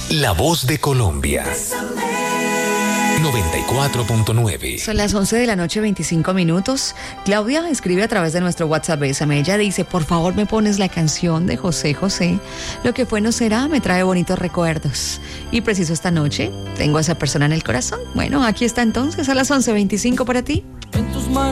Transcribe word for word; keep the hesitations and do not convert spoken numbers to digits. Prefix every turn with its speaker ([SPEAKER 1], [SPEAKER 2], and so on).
[SPEAKER 1] La voz de Colombia. noventa y cuatro punto nueve.
[SPEAKER 2] Son las once de la noche, veinticinco minutos. Claudia escribe a través de nuestro WhatsApp. Bésame. Ella dice, por favor me pones la canción de José José. Lo que fue no será, me trae bonitos recuerdos. Y preciso esta noche, tengo a esa persona en el corazón. Bueno, aquí está entonces a las once veinticinco para ti.
[SPEAKER 3] En tus manos.